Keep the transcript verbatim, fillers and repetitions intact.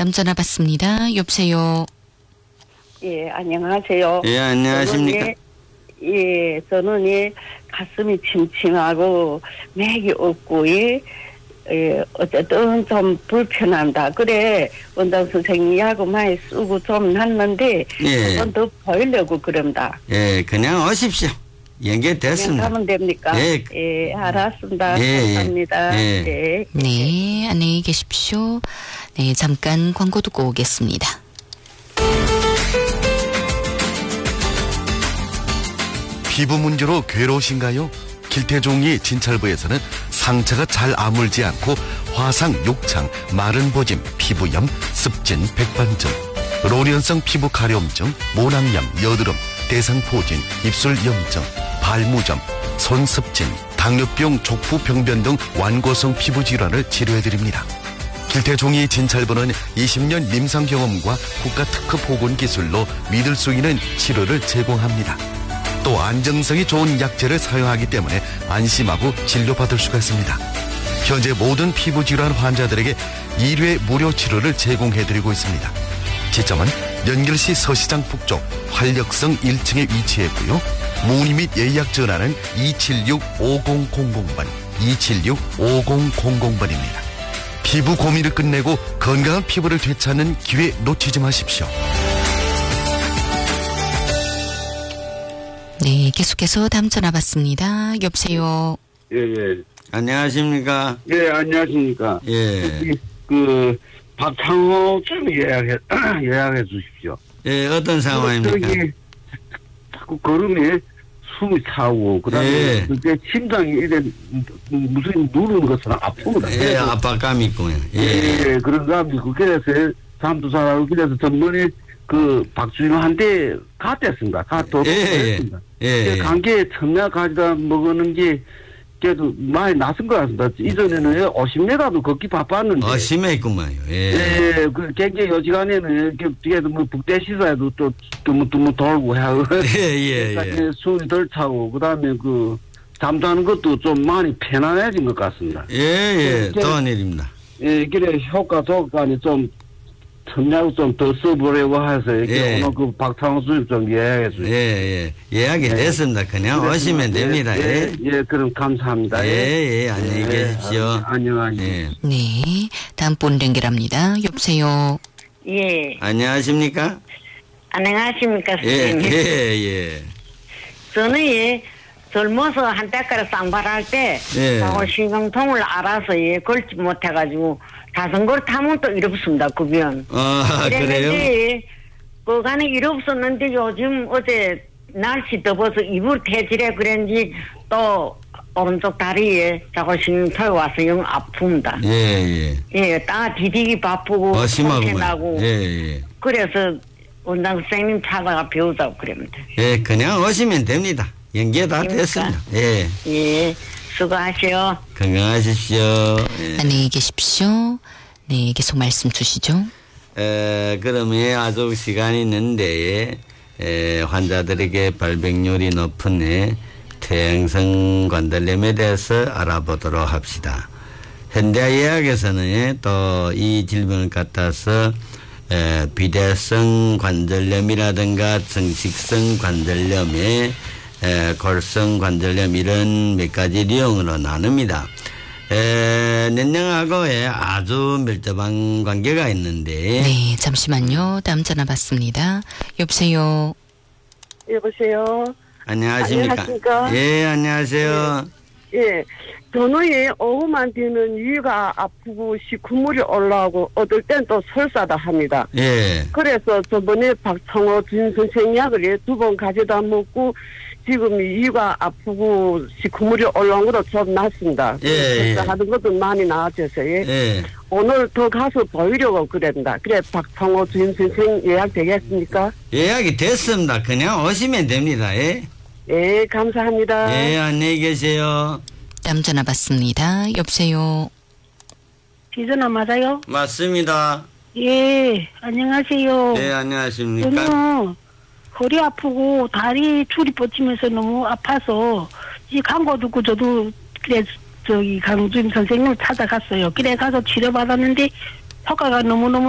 다음 전화 받습니다. 여보세요. 예, 안녕하세요. 예, 안녕하십니까. 저는 예, 예, 저는 예, 가슴이 침침하고 맥이 없고 예, 예, 어쨌든 좀 불편합니다. 그래 원장 선생님 약을 많이 쓰고 좀 났는데 예. 한 번 더 보이려고 그럽니다. 예, 그냥 오십시오. 연결됐습니다. 그냥 가면 됩니까? 예. 예, 알았습니다. 예, 예. 감사합니다. 예. 네. 네, 안녕히 계십시오. 네, 잠깐 광고 듣고 오겠습니다. 피부 문제로 괴로우신가요? 길태종이 진찰부에서는 상처가 잘 아물지 않고 화상, 욕창, 마른 보짐, 피부염, 습진, 백반증, 로련성 피부 가려움증, 모낭염, 여드름, 대상포진, 입술 염증, 발무점, 손습진, 당뇨병, 족부병변 등 완고성 피부 질환을 치료해드립니다. 길태종이 진찰부는 이십 년 임상 경험과 국가 특허 보건 기술로 믿을 수 있는 치료를 제공합니다. 또 안정성이 좋은 약재를 사용하기 때문에 안심하고 진료받을 수가 있습니다. 현재 모든 피부 질환 환자들에게 일 회 무료 치료를 제공해드리고 있습니다. 지점은 연결시 서시장 북쪽 활력성 일 층에 위치했고요. 문의 및 예약 전화는 이칠육 오공공공 번, 이칠육 오공공공 번입니다. 피부 고민을 끝내고 건강한 피부를 되찾는 기회 놓치지 마십시오. 네, 계속해서 다음 전화 받습니다. 여보세요. 예, 예. 안녕하십니까. 예, 안녕하십니까. 예. 그, 박창호 좀 예약해, 예약해 주십시오. 예, 어떤 상황입니까? 저기, 자꾸 걸음에 숨이 차고, 그 다음에, 예. 그게 심장이 이래, 무슨 누르는 것은 아프거든요. 예, 압박감이 있군요. 예. 예, 그런 사람이 그, 그래서, 잠도 잘하고, 그래서 전번에 그, 박주임한테 갔댔습니다. 가도 예, 예. 했습니다. 예. 관계에 청약 가져다 먹었는지, 그래도 많이 낫은 것 같습니다. 이전에는 오십 미터도 걷기 바빴는데. 어, 심했구만요. 예. 예, 그 굉장히 요지간에는 이렇게 뒤에도 뭐 북대 시사에도 또 뚜무뚜무 돌고 하고. 예, 예, 예. 숨이 덜 차고, 그 다음에 그, 잠자는 것도 좀 많이 편안해진 것 같습니다. 예, 예. 예, 좋은 일입니다. 예, 그래, 효과, 효과니 좀, 청약을 좀 더 써보려고 해서, 이렇게 예. 오늘 그 박창호 수입 좀 예약해 주세요. 예, 예. 예약이 예. 됐습니다. 그냥 오시면 예, 됩니다. 예, 예. 예, 그럼 감사합니다. 예, 예. 안녕히 계십시오. 아, 안녕하세요. 예. 네, 다음 분 연결합니다. 여보세요. 예, 안녕하십니까? 안녕하십니까, 예, 선생님. 예, 예. 저는 예, 젊어서 한때까지 쌍발할 때, 예. 자고 신경통을 알아서 예, 걸지 못해가지고, 자전거를 타면 또 이롭습니다, 그 병. 아, 그래요? 그랬는데, 그간에 이롭었는데 요즘 어제 날씨 더워서 이불 태질에 그런지 또 오른쪽 다리에 자고 신경통이 와서 영 아픕니다. 예, 예. 예, 딱 디디기 바쁘고, 어, 심하구만. 나고 예, 예. 그래서 원장 선생님 찾아가 배우자고 그럽니다. 예, 그냥 오시면 됩니다. 연계 다 그러니까. 됐습니다. 예. 예, 수고하세요. 건강하십시오. 예. 안녕히 계십시오. 네, 계속 말씀 주시죠. 에, 그러면 아직 시간이 있는데, 에, 환자들에게 발병률이 높은 에, 퇴행성 관절염에 대해서 알아보도록 합시다. 현대의학에서는 또 이 질병을 갖다서 에, 비대성 관절염이라든가 정식성 관절염에 에, 골성 관절염 이런 몇 가지 유형으로 나눕니다. 에,年龄하고의 아주 밀접한 관계가 있는데. 네, 잠시만요. 다음 전화 받습니다. 여보세요. 여보세요. 안녕하십니까? 안녕하십니까? 예, 안녕하세요. 예, 저는 예, 오후만 되면 위가 아프고 시커물이 올라오고 어떨 땐 또 설사다 합니다. 예. 그래서 저번에 박창호 주임 선생 약을 두 번 가져다 먹고 지금 위가 아프고 시커물이 올라온 것도 좀 낫습니다. 예, 예. 하는 것도 많이 나아져서 예. 예. 오늘 더 가서 보이려고 그랬다. 그래 박창호 주임 선생 예약 되겠습니까? 예약이 됐습니다. 그냥 오시면 됩니다. 예. 예, 감사합니다. 예, 안녕히 계세요. 다음 전화 받습니다. 여보세요. 비전화 맞아요? 맞습니다. 예, 안녕하세요. 예, 안녕하십니까? 저는 허리 아프고 다리 줄이 뻗치면서 너무 아파서 이 광고 듣고 저도 그래 저기 강주임 선생님을 찾아갔어요. 그래 가서 치료받았는데 효과가 너무너무